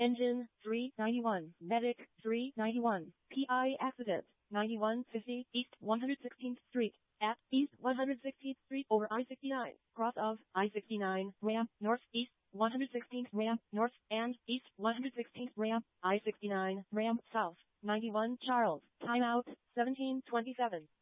Engine 391, Medic 391, PI accident 9150 East 116th Street at East 116th Street over I-69, cross of I-69 ramp northeast 116th ramp north and East 116th ramp I-69 ramp south 91 Charles, timeout 1727.